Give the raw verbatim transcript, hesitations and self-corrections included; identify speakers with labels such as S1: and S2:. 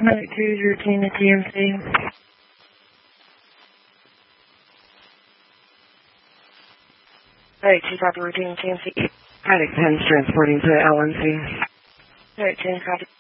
S1: Medic two, routine to T M C. Medic two, copy routine to T M C.
S2: Medic ten, transporting to L N C.
S1: Medic ten, copy.